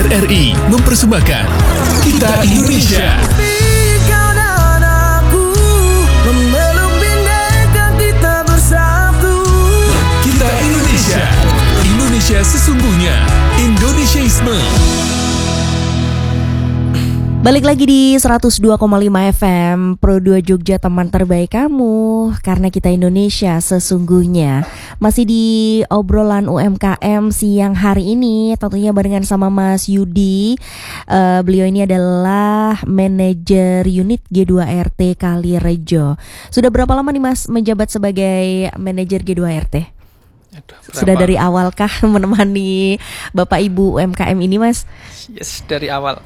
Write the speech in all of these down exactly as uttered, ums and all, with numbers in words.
R I mempersembahkan Kita Indonesia. Kau dan aku memeluk bineka kita bersatu. Kita Indonesia. Indonesia sesungguhnya. Indonesiaisme. Balik lagi di seratus dua koma lima F M Pro dua Jogja, teman terbaik kamu. Karena kita Indonesia sesungguhnya. Masih di obrolan U M K M siang hari ini, tentunya barengan sama Mas Yudi. uh, Beliau ini adalah manajer unit G dua R T Kalirejo. Sudah berapa lama nih Mas menjabat sebagai manajer G dua R T? Aduh, Sudah dari awal kah menemani Bapak Ibu U M K M ini, Mas? Yes, dari awal.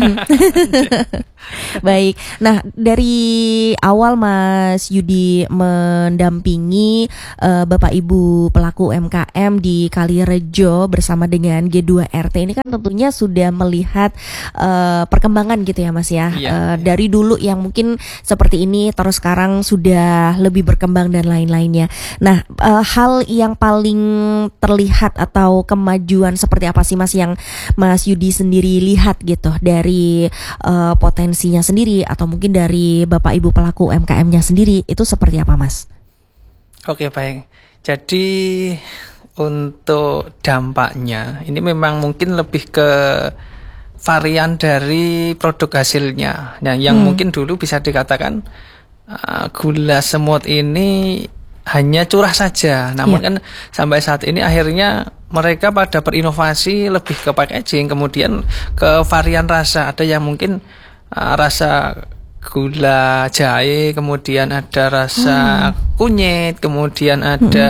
Baik, nah dari awal Mas Yudi mendampingi uh, Bapak Ibu pelaku U M K M di Kalirejo bersama dengan G dua R T ini kan tentunya sudah melihat uh, perkembangan gitu ya Mas ya, Iya, uh, iya. dari dulu yang mungkin seperti ini terus sekarang sudah lebih berkembang dan lain-lainnya. Nah, uh, hal yang paling terlihat atau kemajuan seperti apa sih Mas yang Mas Yudi sendiri lihat gitu dari uh, potensinya sendiri atau mungkin dari Bapak Ibu pelaku U M K M-nya sendiri, itu seperti apa Mas? Oke, baik. Jadi untuk dampaknya ini memang mungkin lebih ke varian dari produk hasilnya. Nah, yang Hmm. mungkin dulu bisa dikatakan uh, gula semut ini hanya curah saja. Namun Iya. kan sampai saat ini akhirnya mereka pada berinovasi lebih ke packaging, kemudian ke varian rasa. Ada yang mungkin uh, rasa gula jahe, kemudian ada rasa Hmm. kunyit, kemudian ada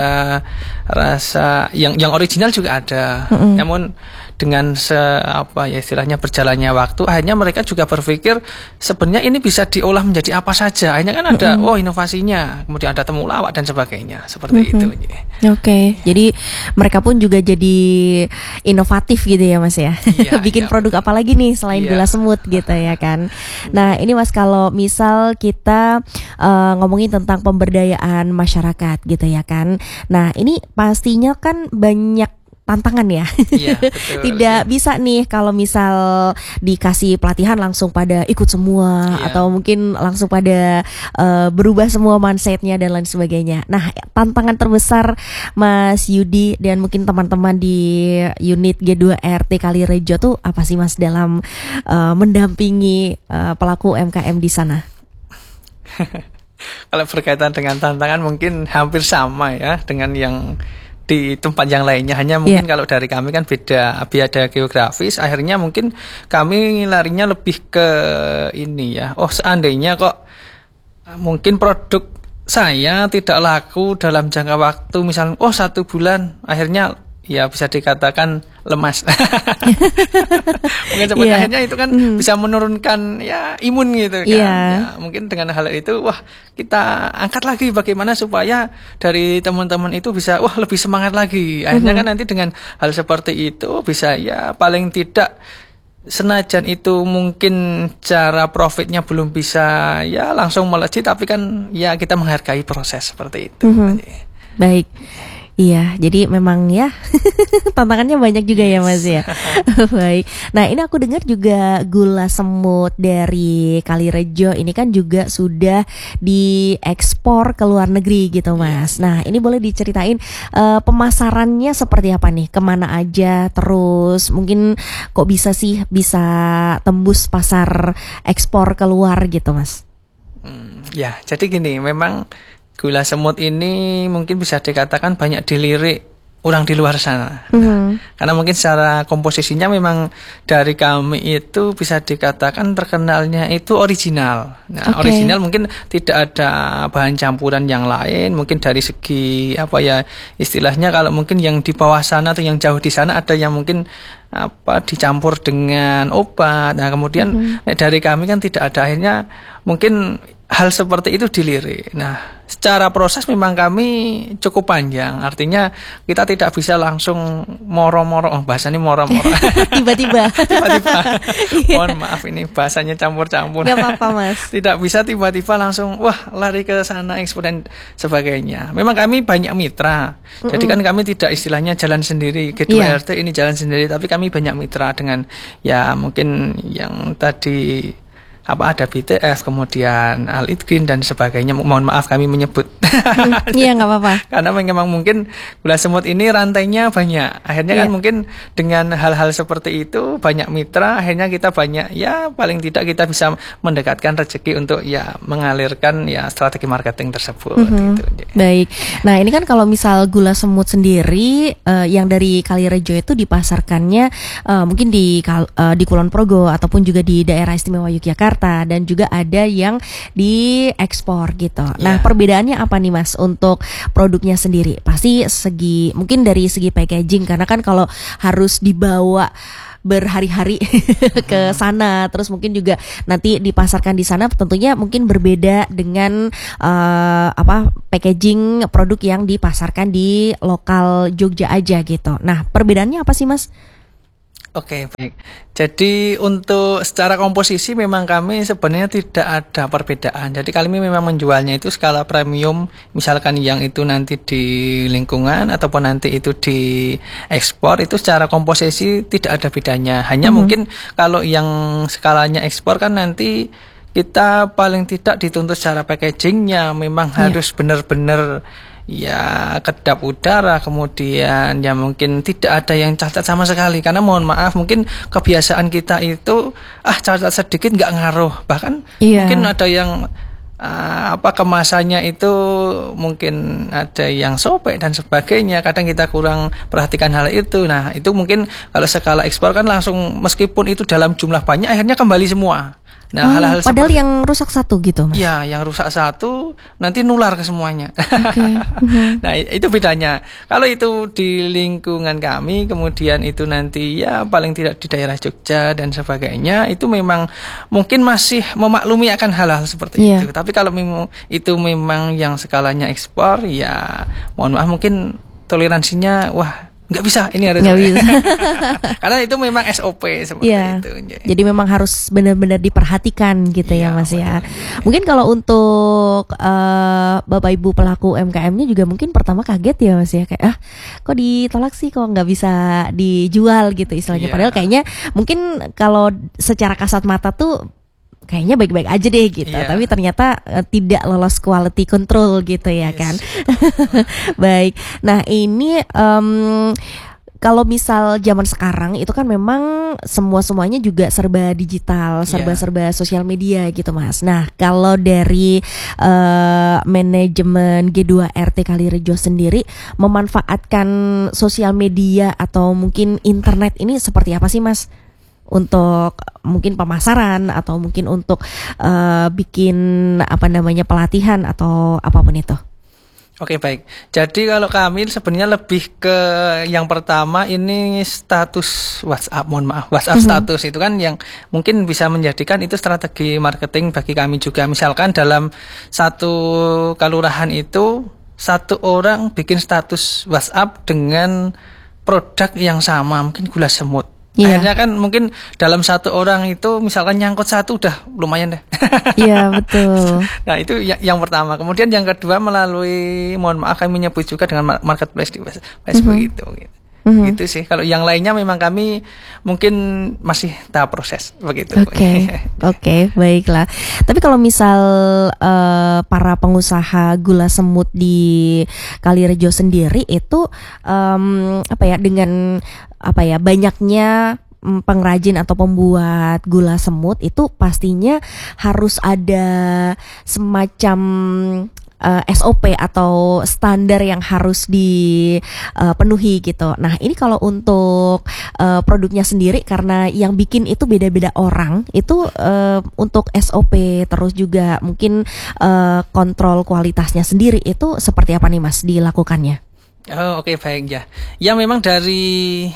rasa yang yang original juga ada. Mm-mm. Namun dengan se apa ya istilahnya berjalannya waktu, akhirnya mereka juga berpikir sebenarnya ini bisa diolah menjadi apa saja. Akhirnya kan ada oh inovasinya, kemudian ada temulawak dan sebagainya seperti Mm-mm. itu. Oke, jadi mereka pun juga jadi inovatif gitu ya Mas ya. Iya, Bikin iya, produk apa lagi nih selain Iya. gula semut gitu ya kan. Nah ini Mas, kalau misal kita uh, ngomongin tentang pemberdayaan masyarakat gitu ya kan. Nah ini pastinya kan banyak tantangan ya. Iya, betul. Tidak bisa nih kalau misal dikasih pelatihan langsung pada ikut semua, Iya. atau mungkin langsung pada uh, berubah semua mindsetnya dan lain sebagainya. Nah tantangan terbesar Mas Yudi dan mungkin teman-teman di unit G dua R T Kalirejo tuh apa sih Mas dalam uh, mendampingi uh, pelaku U M K M di sana? Kalau berkaitan dengan tantangan mungkin hampir sama ya dengan yang di tempat yang lainnya. Hanya mungkin Iya. kalau dari kami kan beda beda geografis. Akhirnya mungkin kami larinya lebih ke ini ya. Oh seandainya kok mungkin produk saya tidak laku dalam jangka waktu misalnya oh satu bulan, akhirnya ya bisa dikatakan lemas. Mungkin seperti Iya. akhirnya itu kan Mhm. bisa menurunkan ya imun gitu kan. Iya. Ya, mungkin dengan hal itu wah kita angkat lagi bagaimana supaya dari teman-teman itu bisa wah lebih semangat lagi. Akhirnya Mhm. kan nanti dengan hal seperti itu bisa ya paling tidak senajan itu mungkin cara profitnya belum bisa ya langsung melejit, tapi kan ya kita menghargai proses seperti itu. Mhm. Baik. Iya, jadi memang ya tantangannya banyak juga ya Mas ya. Baik. Nah ini aku dengar juga gula semut dari Kalirejo ini kan juga sudah diekspor ke luar negeri gitu Mas. Nah ini boleh diceritain uh, pemasarannya seperti apa nih? Kemana aja? Terus mungkin kok bisa sih bisa tembus pasar ekspor keluar gitu Mas? Hmm, ya, jadi gini, memang gula semut ini mungkin bisa dikatakan banyak dilirik orang di luar sana. Mhm. Karena mungkin secara komposisinya memang dari kami itu bisa dikatakan terkenalnya itu original. Nah, Oke. original mungkin tidak ada bahan campuran yang lain. Mungkin dari segi apa ya istilahnya kalau mungkin yang di bawah sana atau yang jauh di sana ada yang mungkin apa dicampur dengan obat. Nah, kemudian Mhm. eh, dari kami kan tidak ada, akhirnya mungkin hal seperti itu dilirik. Nah, secara proses memang kami cukup panjang. Artinya kita tidak bisa langsung moro-moro. Oh, bahasanya moro-moro. Tiba-tiba. Tiba-tiba. Mohon maaf ini bahasanya campur-campur. Gak apa-apa Mas. Tidak bisa tiba-tiba langsung wah lari ke sana ekspor dan sebagainya. Memang kami banyak mitra. Mm-mm. Jadi kan kami tidak istilahnya jalan sendiri. G dua R T yeah. ini jalan sendiri, tapi kami banyak mitra dengan ya mungkin yang tadi apa ada B T F, kemudian Al Itkin dan sebagainya. Mohon maaf kami menyebut. Iya nggak apa-apa. Karena memang mungkin gula semut ini rantainya banyak. Akhirnya yeah. kan mungkin dengan hal-hal seperti itu banyak mitra. Akhirnya kita banyak ya paling tidak kita bisa mendekatkan rezeki untuk ya mengalirkan ya strategi marketing tersebut. Mm-hmm. Gitu. Baik. Nah ini kan kalau misal gula semut sendiri uh, yang dari Kalirejo itu dipasarkannya uh, mungkin di uh, di Kulon Progo ataupun juga di daerah istimewa Yogyakarta. Dan juga ada yang diekspor gitu. Yeah. Nah, perbedaannya apa nih Mas untuk produknya sendiri? Pasti segi mungkin dari segi packaging karena kan kalau harus dibawa berhari-hari ke sana, terus mungkin juga nanti dipasarkan di sana, tentunya mungkin berbeda dengan uh, apa packaging produk yang dipasarkan di lokal Jogja aja gitu. Nah, perbedaannya apa sih Mas? Oke, baik. Jadi untuk secara komposisi memang kami sebenarnya tidak ada perbedaan. Jadi kami memang menjualnya itu skala premium, misalkan yang itu nanti di lingkungan ataupun nanti itu di ekspor, itu secara komposisi tidak ada bedanya. Hanya mm-hmm. mungkin kalau yang skalanya ekspor kan nanti kita paling tidak dituntut secara packagingnya memang yeah. harus benar-benar ya kedap udara, kemudian ya mungkin tidak ada yang cacat sama sekali, karena mohon maaf mungkin kebiasaan kita itu ah cacat sedikit nggak ngaruh, bahkan yeah. mungkin ada yang uh, apa kemasannya itu mungkin ada yang sobek dan sebagainya, kadang kita kurang perhatikan hal itu. Nah itu mungkin kalau skala ekspor kan langsung meskipun itu dalam jumlah banyak akhirnya kembali semua. Nah, oh, hal-hal padahal seperti, yang rusak satu gitu Mas? Ya, yang rusak satu nanti nular ke semuanya. Okay. Uh-huh. Nah, itu bedanya. Kalau itu di lingkungan kami, kemudian itu nanti ya paling tidak di daerah Jogja dan sebagainya, itu memang mungkin masih memaklumi akan hal-hal seperti yeah. itu. Tapi kalau mem- itu memang yang skalanya ekspor, ya mohon maaf mungkin toleransinya wah nggak bisa, ini harus nggak bisa. Karena itu memang S O P seperti ya, itu. Jadi memang harus benar-benar diperhatikan gitu ya, ya Mas ya. Benar. Mungkin kalau untuk uh, Bapak Ibu pelaku U M K M-nya juga mungkin pertama kaget ya Mas ya, kayak ah kok ditolak sih, kok nggak bisa dijual gitu istilahnya. Ya. Padahal kayaknya mungkin kalau secara kasat mata tuh kayaknya baik-baik aja deh gitu, yeah. tapi ternyata uh, tidak lolos quality control gitu ya yes. kan. Baik, nah ini um, kalau misal zaman sekarang itu kan memang semua-semuanya juga serba digital, serba-serba yeah. sosial media gitu Mas. Nah kalau dari uh, manajemen G dua R T Kalirejo sendiri memanfaatkan sosial media atau mungkin internet ini seperti apa sih Mas? Untuk mungkin pemasaran atau mungkin untuk uh, bikin apa namanya pelatihan atau apapun itu. Oke baik. Jadi kalau kami sebenarnya lebih ke yang pertama ini status WhatsApp, mohon maaf WhatsApp mm-hmm. status itu kan yang mungkin bisa menjadikan itu strategi marketing bagi kami juga. Misalkan dalam satu kelurahan itu satu orang bikin status WhatsApp dengan produk yang sama, mungkin gula semut. Yeah. Akhirnya kan mungkin dalam satu orang itu misalkan nyangkut satu udah lumayan deh. Iya yeah, betul. Nah itu yang, yang pertama. Kemudian yang kedua melalui, mohon maaf kami menyebut juga dengan marketplace di Facebook mm-hmm. itu. Gitu. Mm-hmm. Gitu sih. Kalau yang lainnya memang kami mungkin masih tahap proses begitu. Oke, okay. Oke, okay, baiklah. Tapi kalau misal uh, para pengusaha gula semut di Kalirejo sendiri itu um, apa ya dengan apa ya banyaknya pengrajin atau pembuat gula semut itu pastinya harus ada semacam uh, S O P atau standar yang harus dipenuhi uh, gitu. Nah ini kalau untuk uh, produknya sendiri karena yang bikin itu beda-beda orang, itu uh, untuk S O P terus juga mungkin uh, kontrol kualitasnya sendiri itu seperti apa nih Mas dilakukannya? Oh oke okay, baik ya. Ya memang dari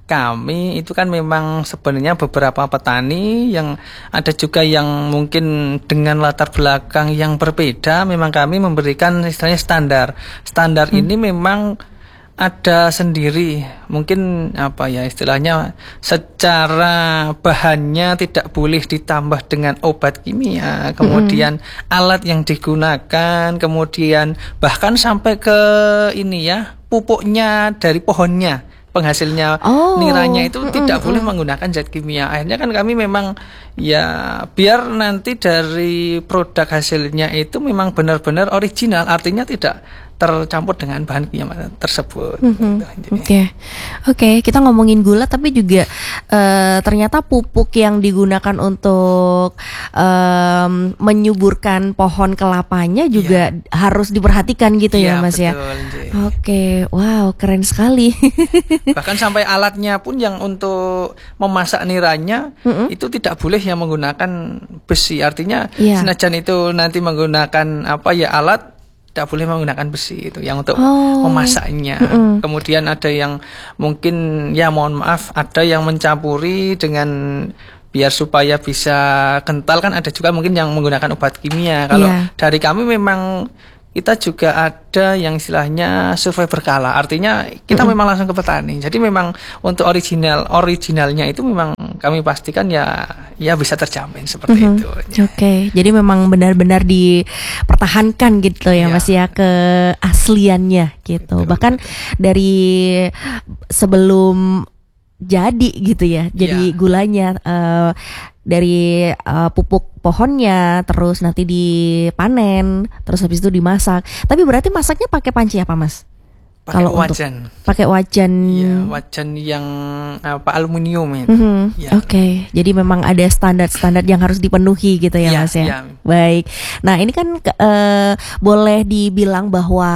kami itu kan memang sebenarnya beberapa petani yang ada juga yang mungkin dengan latar belakang yang berbeda, memang kami memberikan istilahnya standar. Standar hmm. ini memang ada sendiri, mungkin apa ya istilahnya, secara bahannya tidak boleh ditambah dengan obat kimia, kemudian hmm. alat yang digunakan, kemudian bahkan sampai ke ini ya, pupuknya dari pohonnya, penghasilnya oh. niranya itu mm-mm. tidak boleh menggunakan zat kimia. Akhirnya kan kami memang ya biar nanti dari produk hasilnya itu memang benar-benar original, artinya tidak tercampur dengan bahan kimia tersebut. Mm-hmm. Oke, okay. oke okay, kita ngomongin gula, tapi juga uh, ternyata pupuk yang digunakan untuk um, menyuburkan pohon kelapanya juga yeah. harus diperhatikan gitu yeah, ya Mas betul, ya. Oke, okay. wow keren sekali. Bahkan sampai alatnya pun yang untuk memasak niranya mm-hmm. itu tidak boleh yang menggunakan besi. Artinya yeah. senajan itu nanti menggunakan apa ya alat, tidak boleh menggunakan besi itu yang untuk oh. memasaknya. Mm-hmm. Kemudian ada yang mungkin ya mohon maaf ada yang mencampuri dengan biar supaya bisa kental, kan ada juga mungkin yang menggunakan obat kimia. Kalau yeah. dari kami memang kita juga ada yang istilahnya survei berkala, artinya kita mm-hmm. memang langsung ke petani. Jadi memang untuk original originalnya itu memang kami pastikan ya ya bisa terjamin seperti mm-hmm. itu. Oke, okay. Jadi memang benar-benar dipertahankan gitu ya, ya. Mas ya, keasliannya gitu. Betul, Bahkan betul. dari sebelum jadi gitu ya, jadi ya. gulanya uh, dari uh, pupuk pohonnya, terus nanti dipanen, terus habis itu dimasak. Tapi berarti masaknya pakai panci apa Mas? Pakai wajan. Pakai wajan. Iya, wajan yang apa aluminium itu. Mm-hmm. Ya. Oke, okay. Jadi memang ada standar-standar yang harus dipenuhi gitu ya, ya Mas ya. ya. Baik. Nah ini kan uh, boleh dibilang bahwa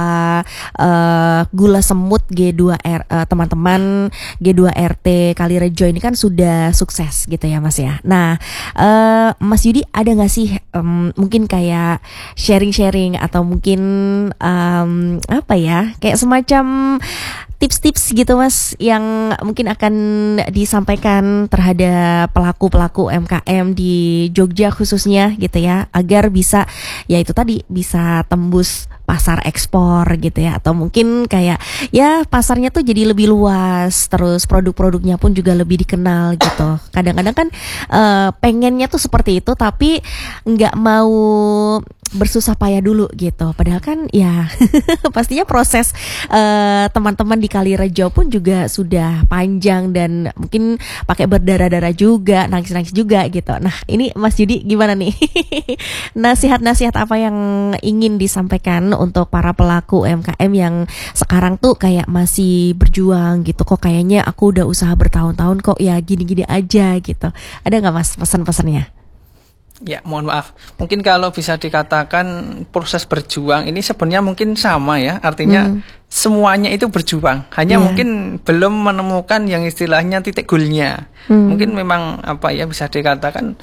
uh, gula semut G dua R uh, teman-teman G dua R T Kalirejo ini kan sudah sukses gitu ya Mas ya. Nah uh, Mas Yudi ada nggak sih um, mungkin kayak sharing-sharing atau mungkin um, apa ya kayak semacam tips-tips gitu Mas yang mungkin akan disampaikan terhadap pelaku-pelaku U M K M di Jogja khususnya gitu ya, agar bisa ya itu tadi bisa tembus pasar ekspor gitu ya, atau mungkin kayak ya pasarnya tuh jadi lebih luas, terus produk-produknya pun juga lebih dikenal gitu. Kadang-kadang kan uh, pengennya tuh seperti itu tapi nggak mau bersusah payah dulu gitu. Padahal kan ya pastinya proses uh, teman-teman di Kalirejo pun juga sudah panjang dan mungkin pakai berdarah-darah juga, nangis-nangis juga gitu. Nah ini Mas Yudi gimana nih? Nasihat-nasihat apa yang ingin disampaikan untuk para pelaku U M K M yang sekarang tuh kayak masih berjuang gitu, kok kayaknya aku udah usaha bertahun-tahun kok ya gini-gini aja gitu. Ada nggak Mas pesan-pesannya? Ya mohon maaf, mungkin kalau bisa dikatakan proses berjuang ini sebenarnya mungkin sama ya, artinya hmm. semuanya itu berjuang, hanya yeah. mungkin belum menemukan yang istilahnya titik goalnya. hmm. Mungkin memang apa ya bisa dikatakan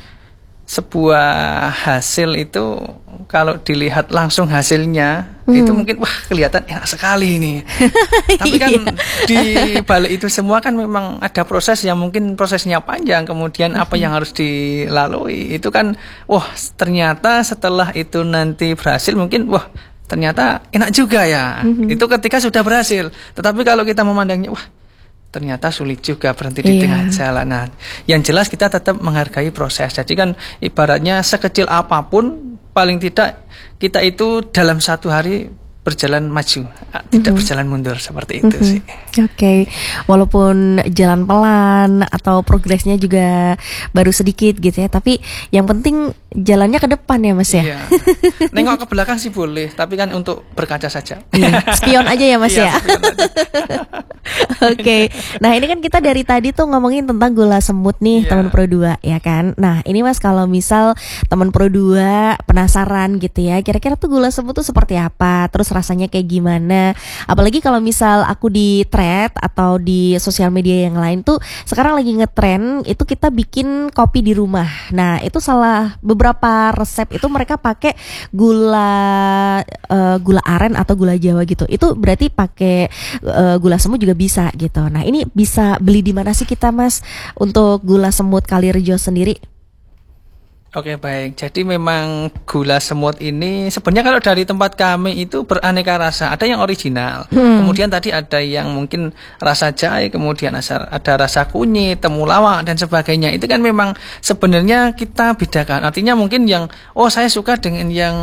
sebuah hasil itu kalau dilihat langsung hasilnya hmm. itu mungkin wah kelihatan enak sekali ini. Tapi kan di balik itu semua kan memang ada proses yang mungkin prosesnya panjang, kemudian apa yang harus dilalui itu kan wah ternyata setelah itu nanti berhasil mungkin wah ternyata enak juga ya. Hmm. Itu ketika sudah berhasil. Tetapi kalau kita memandangnya wah ternyata sulit juga berhenti di yeah. tengah jalan. Nah, yang jelas kita tetap menghargai proses. Jadi kan ibaratnya sekecil apapun, paling tidak kita itu dalam satu hari berjalan maju, tidak mm-hmm. berjalan mundur seperti itu mm-hmm. sih. Oke, okay. Walaupun jalan pelan atau progresnya juga baru sedikit gitu ya, tapi yang penting jalannya ke depan ya Mas ya. Iya. Nengok ke belakang sih boleh, tapi kan untuk berkaca saja. Iya. Spion aja ya Mas iya, ya. Oke, okay. Nah ini kan kita dari tadi tuh ngomongin tentang gula semut nih, yeah. teman Pro dua ya kan. Nah ini Mas kalau misal teman Pro dua penasaran gitu ya, kira-kira tuh gula semut tuh seperti apa, terus rasanya kayak gimana. Apalagi kalau misal aku di thread atau di sosial media yang lain tuh sekarang lagi ngetren itu kita bikin kopi di rumah. Nah itu salah beberapa beberapa resep itu mereka pakai gula uh, gula aren atau gula Jawa gitu. Itu berarti pakai uh, gula semut juga bisa gitu. Nah, ini bisa beli di mana sih kita, Mas, untuk gula semut Kalirejo sendiri? Oke, baik. Jadi memang gula semut ini sebenarnya kalau dari tempat kami itu beraneka rasa. Ada yang original, hmm. kemudian tadi ada yang mungkin rasa jahe, kemudian ada rasa kunyit, temulawak dan sebagainya. Itu kan memang sebenarnya kita bedakan. Artinya mungkin yang oh saya suka dengan yang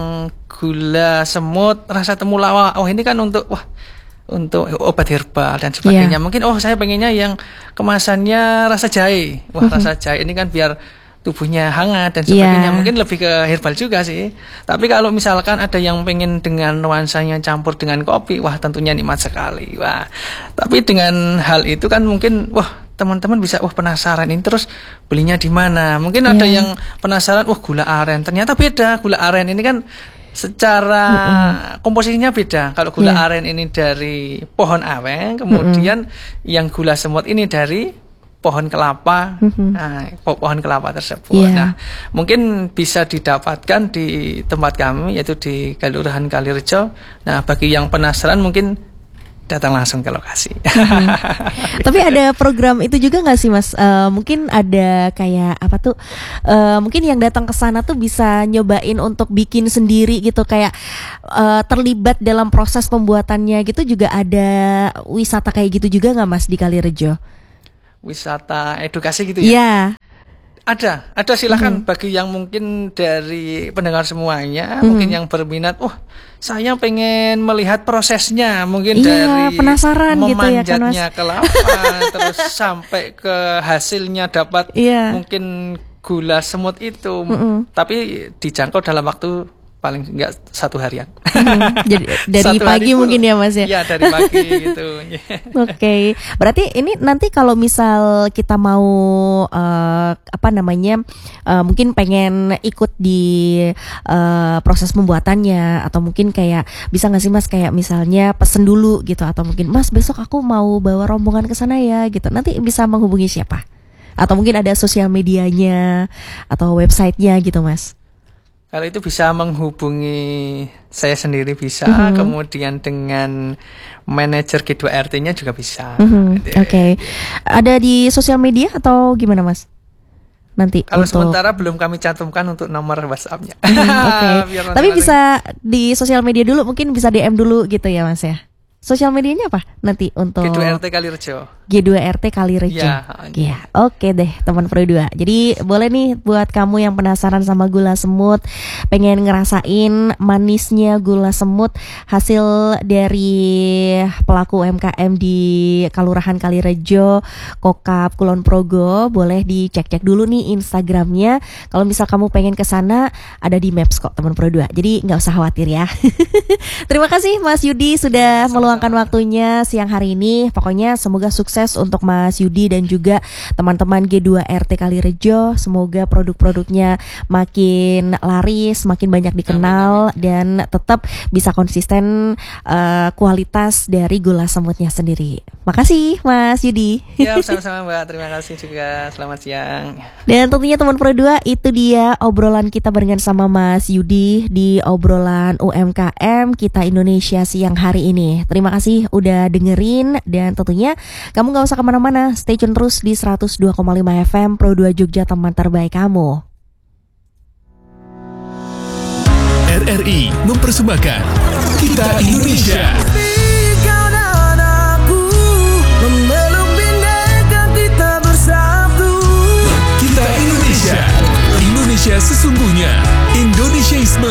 gula semut rasa temulawak. Oh ini kan untuk wah untuk obat herbal dan sebagainya. Yeah. Mungkin oh saya pengennya yang kemasannya rasa jahe. Wah, rasa jahe ini kan biar tubuhnya hangat dan sebagainya, yeah. mungkin lebih ke herbal juga sih. Tapi kalau misalkan ada yang pengen dengan nuansanya campur dengan kopi, wah tentunya nikmat sekali. Wah, tapi dengan hal itu kan mungkin wah teman-teman bisa wah penasaran ini terus belinya di mana? Mungkin yeah. ada yang penasaran wah gula aren, ternyata beda. Gula aren ini kan secara mm-hmm. komposisinya beda. Kalau gula yeah. aren ini dari pohon aweng, kemudian mm-hmm. yang gula semut ini dari pohon kelapa, mm-hmm. nah, pohon kelapa tersebut. Yeah. Nah, mungkin bisa didapatkan di tempat kami, yaitu di Kelurahan Kalirejo. Nah, bagi yang penasaran mungkin datang langsung ke lokasi. Mm-hmm. Tapi ada program itu juga nggak sih, Mas? Uh, mungkin ada kayak apa tuh? Uh, mungkin yang datang ke sana tuh bisa nyobain untuk bikin sendiri gitu, kayak uh, terlibat dalam proses pembuatannya gitu. Juga ada wisata kayak gitu juga nggak, Mas, di Kalirejo? Wisata edukasi gitu ya? Iya. Ada, ada silakan hmm. bagi yang mungkin dari pendengar semuanya, hmm. mungkin yang berminat, wah saya pengen melihat prosesnya, mungkin iya, dari penasaran memanjatnya gitu ya, kan, kelapa, terus sampai ke hasilnya dapat iya. mungkin gula semut itu, hmm. tapi dijangkau dalam waktu paling enggak satu harian. Hmm, jadi dari satu pagi mungkin ya, Mas ya. Iya, dari pagi gitu. Oke. Okay. Berarti ini nanti kalau misal kita mau uh, apa namanya uh, mungkin pengen ikut di uh, proses pembuatannya, atau mungkin kayak bisa nggak sih, Mas, kayak misalnya pesen dulu gitu, atau mungkin Mas besok aku mau bawa rombongan ke sana ya gitu. Nanti bisa menghubungi siapa? Atau mungkin ada sosial medianya atau websitenya gitu, Mas? Kalau itu bisa menghubungi saya sendiri bisa, mm-hmm. kemudian dengan manajer G dua R T-nya juga bisa. Mm-hmm. Oke, okay. Ada di sosial media atau gimana, Mas? Nanti. Kalau untuk... sementara belum kami cantumkan untuk nomor WhatsApp-nya. Mm-hmm, Oke. Okay. Tapi bisa di sosial media dulu, mungkin bisa D M dulu gitu ya, Mas ya. Sosial medianya apa nanti untuk G dua R T Kalirejo? G dua R T Kalirejo. Iya. Ya, oke deh teman Pro dua. Jadi boleh nih buat kamu yang penasaran sama gula semut, pengen ngerasain manisnya gula semut hasil dari pelaku U M K M di Kelurahan Kalirejo, Kokap Kulon Progo, boleh dicek-cek dulu nih Instagramnya. Kalau misal kamu pengen ke sana, ada di Maps kok teman Pro dua. Jadi nggak usah khawatir ya. Terima kasih Mas Yudi sudah meluangkan waktunya siang hari ini. Pokoknya semoga sukses untuk Mas Yudi dan juga teman-teman G dua R T Kalirejo. Semoga produk-produknya makin laris, makin banyak dikenal, dan tetap bisa konsisten uh, kualitas dari gula semutnya sendiri. Makasih Mas Yudi. Ya, sama-sama Mbak. Terima kasih juga. Selamat siang. Dan tentunya teman Pro dua, itu dia obrolan kita barengan sama Mas Yudi di obrolan U M K M Kita Indonesia siang hari ini. Terima kasih udah dengerin, dan tentunya kamu gak usah kemana-mana, stay tune terus di seratus dua koma lima F M Pro dua Jogja, teman terbaik kamu. R R I mempersembahkan Kita Indonesia. Kau dan aku memeluk bineka kita bersatu. Kita Indonesia, Indonesia sesungguhnya, Indonesiaisme.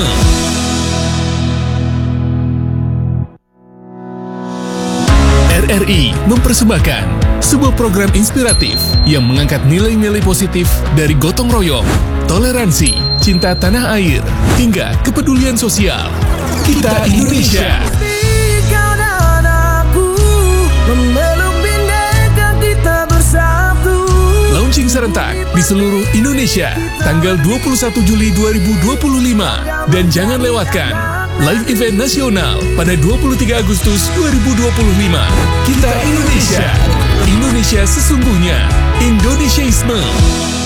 R R I mempersembahkan sebuah program inspiratif yang mengangkat nilai-nilai positif dari gotong royong, toleransi, cinta tanah air, hingga kepedulian sosial. Kita Indonesia. Kau dan aku memeluk bineka kita bersatu. Launching serentak di seluruh Indonesia tanggal dua puluh satu Juli dua ribu dua puluh lima, dan jangan lewatkan live event nasional pada dua puluh tiga Agustus dua ribu dua puluh lima. Kita Indonesia, Indonesia sesungguhnya, Indonesiaisme.